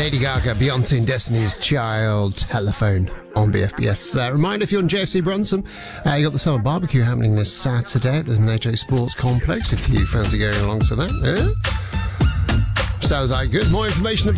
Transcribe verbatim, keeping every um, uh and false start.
Lady Gaga, Beyonce and Destiny's Child, Telephone on B F B S. Uh, reminder, if you're on J F C Bronson, uh, you got the summer barbecue happening this Saturday at the Nato Sports Complex, if you fancy going along to that. Yeah? Sounds like good. More information